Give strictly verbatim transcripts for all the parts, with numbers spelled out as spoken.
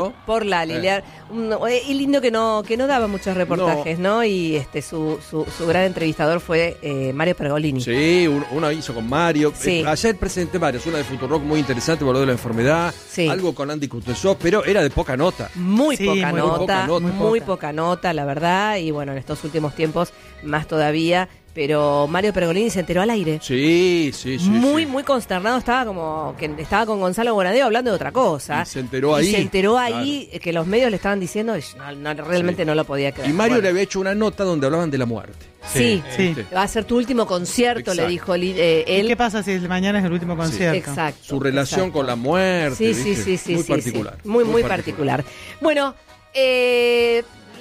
¿no? Por Lali. Eh. Un, y lindo que no que no daba muchos reportajes, ¿no? ¿no? Y este su, su, su gran entrevistador fue eh, Mario Pergolini. Sí, uno, uno hizo con Mario. Sí. Eh, ayer presenté varios, una de Futurock muy interesante, por lo de la enfermedad, Sí. algo con Andy Kutesov, pero era de poca nota. Muy, Sí, poca, muy nota, poca nota. muy poca nota, la verdad. Y bueno, en estos últimos tiempos, más todavía. Pero Mario Pergolini se enteró al aire. Sí, sí, sí. muy, sí. muy consternado, estaba como que estaba con Gonzalo Bonadeo hablando de otra cosa. Y se enteró Y ahí. se enteró ahí que los medios le estaban diciendo, y no, no, realmente Sí. no lo podía creer. Y Mario Bueno. le había hecho una nota donde hablaban de la muerte. Sí, Sí. va a ser tu último concierto, Exacto. le dijo eh, ¿Y él. qué pasa si mañana es el último concierto? Exacto. Su relación exacto. con la muerte. Sí, sí, ¿viste? sí, sí. Muy sí, particular. sí. Muy, muy, particular. Bueno, eh,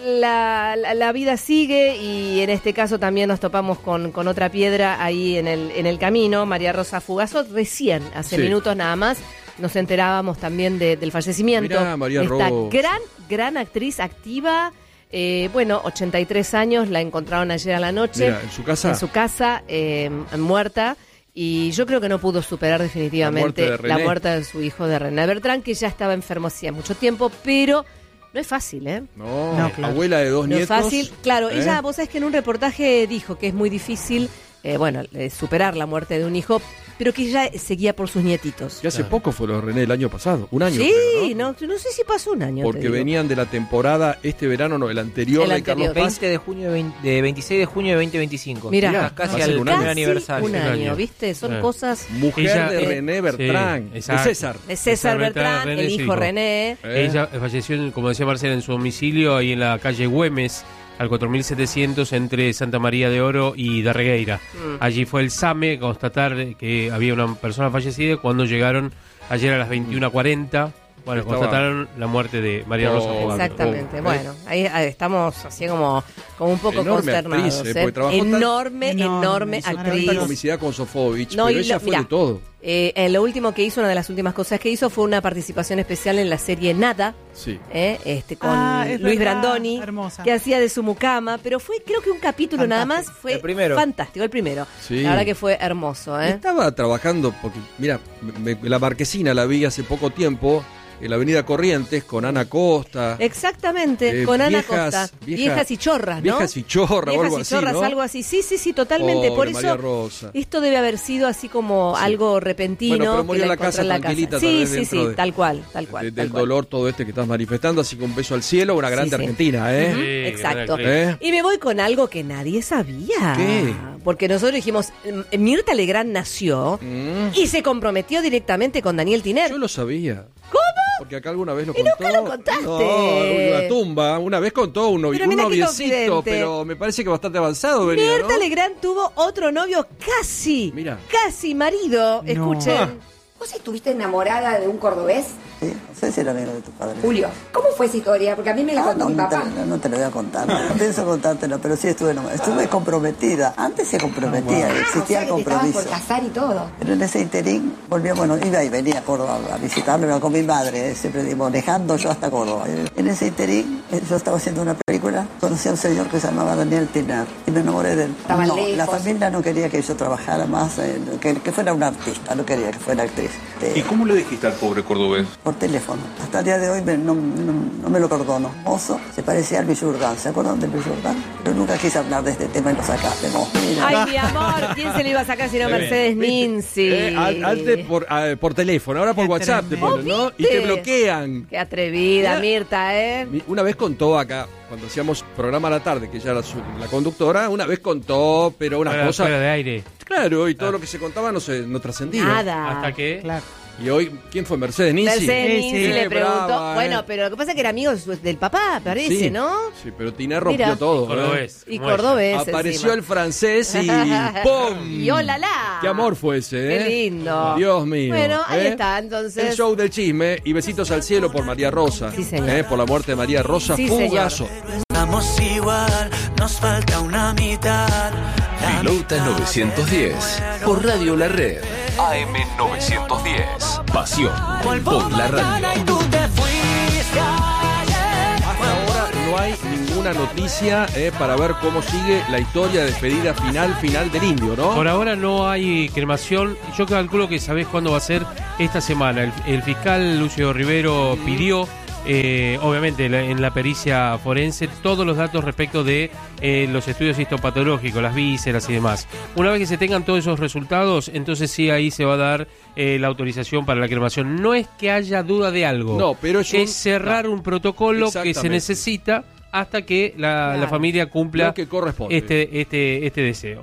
la, la, la vida sigue y en este caso también nos topamos con, con otra piedra ahí en el, en el camino. María Rosa Fugazo, recién, hace Sí. minutos nada más, nos enterábamos también de, del fallecimiento. Mirá, María Esta Rosa. gran, gran actriz activa. Eh, bueno, ochenta y tres años, la encontraron ayer a la noche. Mira, en su casa. En su casa, eh, muerta. Y yo creo que no pudo superar definitivamente La muerte de la René. muerte de su hijo de René Bertrán, que ya estaba enfermo hacía mucho tiempo, pero no es fácil, ¿eh? No, No, claro. abuela de dos No nietos. es fácil. Claro, ¿eh? ella, vos sabés que en un reportaje dijo que es muy difícil, eh, bueno, eh, superar la muerte de un hijo, pero que ella seguía por sus nietitos. Que hace poco fue lo de René el año pasado. Un año. Sí, creo, ¿no? no, no sé si pasó un año. te Porque digo. venían de la temporada, este verano, no, el anterior El de anterior. Carlos Paz. veinte de junio de, veinte de veintiséis de junio de veinte veinticinco. Mirá, Mirá, casi va a al ser un primer año. aniversario. un Un año, año. ¿viste? Son Eh. cosas Mujer Ella- de eh, René Bertrán, sí, de exacto. César. de César Bertrán, René, el su hijo hijo. René. ¿eh? Ella falleció, en- como decía Marcela, en su domicilio ahí en la calle Güemes, al cuatro mil setecientos, entre Santa María de Oro y Darregueira. Mm. Allí fue el SAME a constatar que había una persona fallecida. Cuando llegaron ayer a las veintiuna cuarenta, bueno, Estaba- constataron la muerte de María Oh, Rosa Fugazo. Exactamente, Oh, bueno, ahí, ahí estamos así como, como un poco Enorme consternados. actriz, eh, ¿eh? porque trabajó tan- Enorme, Enorme, enorme es una actriz. Tanta comicidad con Sofovich, No, pero y ella lo- fue mirá, de todo. Eh, en lo último que hizo, una de las últimas cosas que hizo fue una participación especial en la serie Nada, Sí. eh, este, con Ah, es Luis verdad, Brandoni, hermosa. que hacía de su mucama, pero fue creo que un capítulo nada más, Fantástico. fue El primero. fantástico, el primero. Sí. La verdad que fue hermoso, ¿eh? Estaba trabajando, porque, mira, me- la Marquesina la vi hace poco tiempo, en la avenida Corrientes, con Ana Costa. Exactamente, Eh, con Ana viejas- Costa. vieja- viejas y chorras, ¿no? Viejas y chorra o Viejas algo y así, chorras, ¿no? algo así. Sí, sí, sí, totalmente. Pobre Por María eso, Rosa. esto debe haber sido así como algo repentino. Bueno, pero que murió en la encontró casa tranquilita, tal Sí, vez sí, dentro sí, de- tal cual, tal cual. De- tal del cual. dolor todo este que estás manifestando, así que un beso al cielo, una grande Sí, sí. Argentina, ¿eh? Ujú, Sí, exacto. gran actriz. ¿Eh? Y me voy con algo que nadie sabía. ¿Qué? Porque nosotros dijimos, mm, Mirta Legrand nació Mm. y se comprometió directamente con Daniel Tiner. Yo lo sabía. ¿Cómo? Porque acá alguna vez lo Y contó. nunca lo contaste. No, en una tumba. Una vez contó un, novi- Pero un mira qué noviecito, confidente. pero me parece que bastante avanzado venía, Mirta ¿no? Legrand tuvo otro novio casi, Mira. casi marido. No. Escuchen. Ah. ¿Vos estuviste enamorada de un cordobés? Sí, no sé si era amigo de tu padre. Julio. ¿Cómo fue esa historia? Porque a mí me la Ah, contó no, mi no te, papá. no, no te lo voy a contar. No pienso contártelo, pero sí estuve enamorada. Estuve comprometida. Antes se comprometía, Ah, o existía sea el que te estabas compromiso. por casar y todo. Pero en ese interín volvía, bueno, iba y venía a Córdoba a visitarlo, iba con mi madre, eh, siempre digo, manejando yo hasta Córdoba. En ese interín, eh, yo estaba haciendo una película, conocí a un señor que se llamaba Daniel Tiner y me enamoré de él. Estaban No, lejos. la familia no quería que yo trabajara más, eh, que, que fuera una artista, no quería que fuera actriz. ¿Y Eh, cómo le dijiste al pobre cordobés? por teléfono. Hasta el día de hoy me- no, no, no me lo perdono. Mozo, se parecía al Villurdán. ¿Se acuerdan del Villurdán? Pero nunca quise hablar de este tema y lo sacaste, ¿no? Mira. Ay, mi amor, ¿quién se le iba a sacar sino Mercedes Ninzi? Eh, al- antes por, ah, por teléfono, ahora por Qué WhatsApp te tremendo. ponen, ¿no? Y ¿Viste? te bloquean. Qué atrevida, Mira. Mirta, ¿eh? Mi- Una vez contó acá, cuando hacíamos programa a la tarde, que ella era su- la conductora, una vez contó, pero una Fuera, cosa. fuera de aire. Claro, y todo lo que se contaba no, se, no trascendía. Nada. Hasta que... Claro. Y hoy, ¿quién fue? Mercedes Ninzi. Mercedes Sí, Ninzi sí. le Qué preguntó. brava, ¿eh? Bueno, pero lo que pasa es que era amigo de su- del papá, parece, Sí, ¿no? Sí, pero Tiner rompió Mira. todo. ¿eh? Cordobés. Y como ella. cordobés. Apareció encima. el francés y ¡pum! Y hola la. ¡Qué amor fue ese, eh! Qué lindo. Dios mío. Bueno, ahí ¿eh? está, entonces. El show del chisme y besitos al cielo por María Rosa. Sí, señor. ¿eh? Por la muerte de María Rosa Sí, Fugazo. Estamos igual, nos falta una mitad. Pilota novecientos diez por Radio La Red. A M novecientos diez. Pasión por la radio. Y tú te fuiste ayer. Hasta ahora no hay ninguna noticia eh, para ver cómo sigue la historia de despedida final, final del Indio, ¿no? Por ahora no hay cremación. Yo calculo que sabés cuándo va a ser esta semana. El, el fiscal Lucio Rivero pidió eh, obviamente la, en la pericia forense, todos los datos respecto de eh, los estudios histopatológicos, las vísceras y demás. Una vez que se tengan todos esos resultados, entonces sí, ahí se va a dar eh, la autorización para la cremación. No es que haya duda de algo, no, pero es, es un... cerrar un protocolo que se necesita hasta que la, claro. la familia cumpla lo que corresponde. Este, este, este deseo.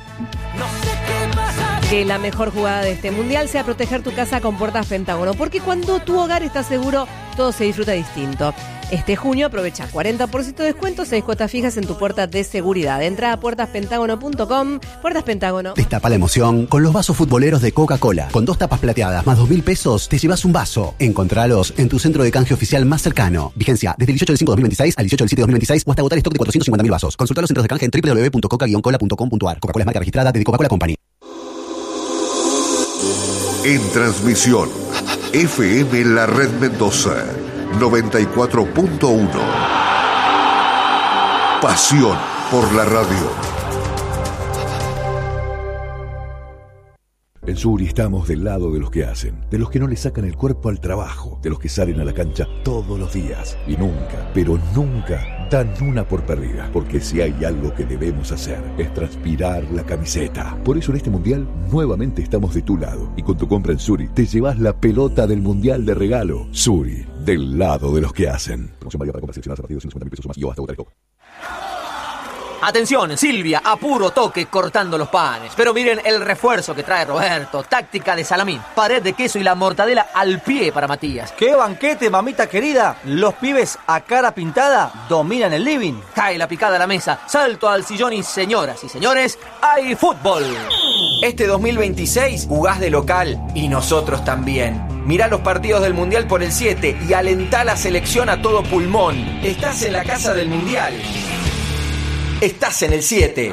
Que la mejor jugada de este mundial sea proteger tu casa con Puertas Pentágono, porque cuando tu hogar está seguro, todo se disfruta distinto. Este junio aprovecha cuarenta por ciento de descuento, seis cuotas fijas en tu puerta de seguridad. Entra a puertas pentágono punto com. Puertas Pentágono. Destapa la emoción con los vasos futboleros de Coca-Cola. Con dos tapas plateadas más dos mil pesos, te llevas un vaso. Encontralos en tu centro de canje oficial más cercano. Vigencia desde el dieciocho del cinco de dos mil veintiséis al dieciocho del siete de dos mil veintiséis o hasta agotar stock de cuatrocientos cincuenta mil vasos. Consulta los centros de canje en doble u doble u doble u punto coca guion cola punto com punto a r. Coca-Cola es marca registrada de Coca-Cola Company. En transmisión, F M La Red Mendoza, noventa y cuatro punto uno. Pasión por la radio. En Suri estamos del lado de los que hacen, de los que no le sacan el cuerpo al trabajo, de los que salen a la cancha todos los días y nunca, pero nunca dan una por perdida, porque si hay algo que debemos hacer es transpirar la camiseta. Por eso en este mundial nuevamente estamos de tu lado y con tu compra en Suri te llevas la pelota del mundial de regalo. Suri, del lado de los que hacen. Promoción válida para compras seleccionadas a partir de ciento cincuenta mil pesos o más y o hasta agotar stock. Atención, Silvia, a puro toque cortando los panes. Pero miren el refuerzo que trae Roberto. Táctica de salamín, pared de queso y la mortadela al pie para Matías. ¡Qué banquete, mamita querida! Los pibes a cara pintada dominan el living. Cae la picada a la mesa, salto al sillón y señoras y señores, hay fútbol. Este dos mil veintiséis jugás de local y nosotros también. Mirá los partidos del Mundial por el siete y alentá la selección a todo pulmón. Estás en la casa del Mundial. Estás en el siete.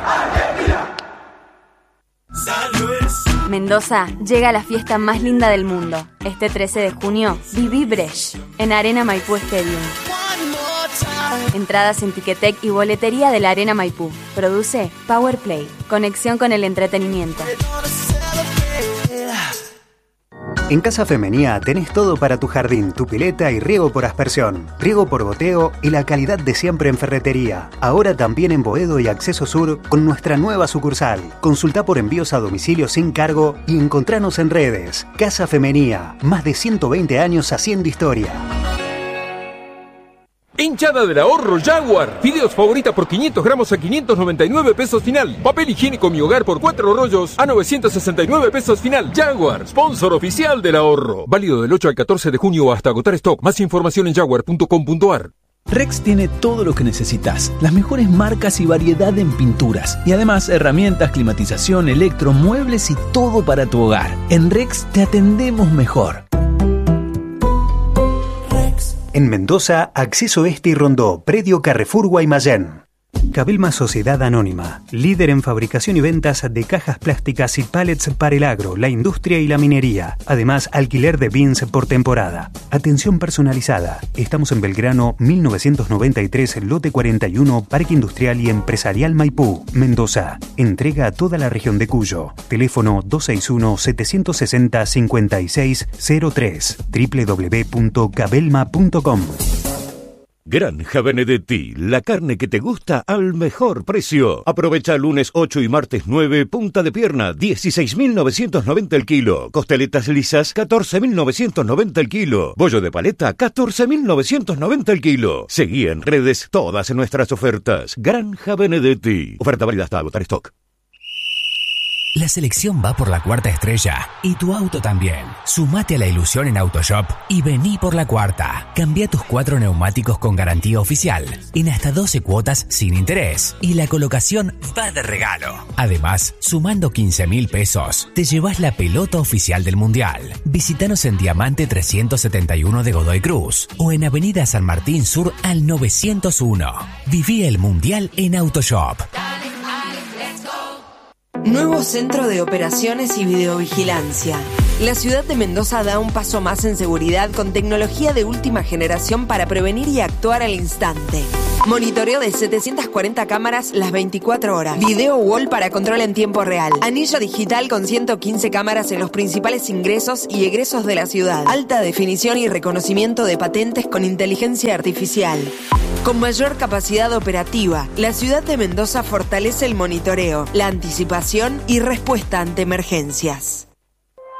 Mendoza llega a la fiesta más linda del mundo. Este trece de junio, viví Brecht en Arena Maipú Stadium. Entradas en Ticketek y boletería de la Arena Maipú. Produce Power Play. Conexión con el entretenimiento. En Casa Femenía tenés todo para tu jardín, tu pileta y riego por aspersión, riego por goteo y la calidad de siempre en ferretería. Ahora también en Boedo y Acceso Sur con nuestra nueva sucursal. Consulta por envíos a domicilio sin cargo y encontranos en redes. Casa Femenía, más de ciento veinte años haciendo historia. Hinchada del ahorro Jaguar. Fideos favorita por quinientos gramos a quinientos noventa y nueve pesos final. Papel higiénico Mi Hogar por cuatro rollos a novecientos sesenta y nueve pesos final. Jaguar, sponsor oficial del ahorro. Válido del ocho al catorce de junio hasta agotar stock. Más información en jaguar punto com punto a r. Rex tiene todo lo que necesitas, las mejores marcas y variedad en pinturas, y además herramientas, climatización, electro, muebles y todo para tu hogar. En Rex te atendemos mejor. En Mendoza, Acceso Este y Rondó, Predio Carrefour Guaymallén. Cabelma Sociedad Anónima, líder en fabricación y ventas de cajas plásticas y pallets para el agro, la industria y la minería. Además, alquiler de bins por temporada. Atención personalizada. Estamos en Belgrano, mil novecientos noventa y tres, lote cuarenta y uno, Parque Industrial y Empresarial Maipú, Mendoza. Entrega a toda la región de Cuyo. Teléfono dos seis uno, siete seis cero, cinco seis cero tres. doble u doble u doble u punto cabelma punto com. Granja Benedetti, la carne que te gusta al mejor precio. Aprovecha lunes ocho y martes nueve, punta de pierna, dieciséis mil novecientos noventa el kilo. Costeletas lisas, catorce mil novecientos noventa el kilo. Bollo de paleta, catorce mil novecientos noventa el kilo. Seguí en redes todas nuestras ofertas. Granja Benedetti. Oferta válida hasta agotar stock. La selección va por la cuarta estrella y tu auto también. Sumate a la ilusión en Autoshop y vení por la cuarta. Cambia tus cuatro neumáticos con garantía oficial en hasta doce cuotas sin interés y la colocación va de regalo. Además, sumando quince mil pesos, te llevas la pelota oficial del Mundial. Visítanos en Diamante trescientos setenta y uno de Godoy Cruz o en Avenida San Martín Sur al novecientos uno. Viví el Mundial en Autoshop. Nuevo Centro de Operaciones y Videovigilancia. La ciudad de Mendoza da un paso más en seguridad con tecnología de última generación para prevenir y actuar al instante. Monitoreo de setecientas cuarenta cámaras las veinticuatro horas. Video wall para control en tiempo real. Anillo digital con ciento quince cámaras en los principales ingresos y egresos de la ciudad. Alta definición y reconocimiento de patentes con inteligencia artificial. Con mayor capacidad operativa, la ciudad de Mendoza fortalece el monitoreo, la anticipación y respuesta ante emergencias.